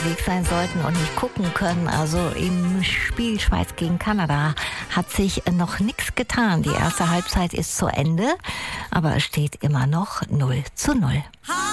unterwegs sein sollten und nicht gucken können. Also im Spiel Schweiz gegen Kanada hat sich noch nichts getan. Die erste Halbzeit ist zu Ende, aber es steht immer noch 0:0.